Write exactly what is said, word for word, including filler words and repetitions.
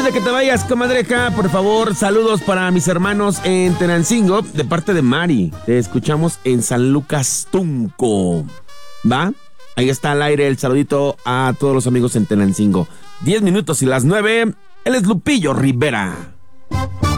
de que te vayas, comadreja, por favor, saludos para mis hermanos en Tenancingo, de parte de Mari. Te escuchamos en San Lucas Tunco. ¿Va? Ahí está al aire el saludito a todos los amigos en Tenancingo. Diez minutos y las nueve, él es Lupillo Rivera.